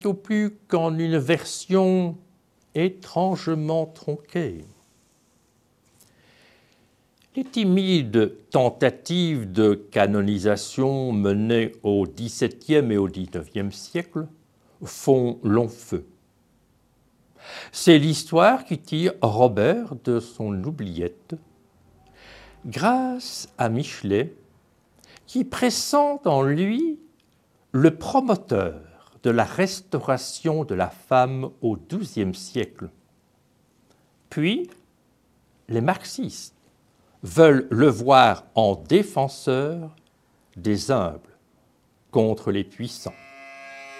au plus qu'en une version étrangement tronquée. Les timides tentatives de canonisation menées au XVIIe et au XIXe siècle font long feu. C'est l'histoire qui tire Robert de son oubliette, grâce à Michelet, qui pressent en lui le promoteur de la restauration de la femme au XIIe siècle. Puis, les marxistes veulent le voir en défenseur des humbles contre les puissants.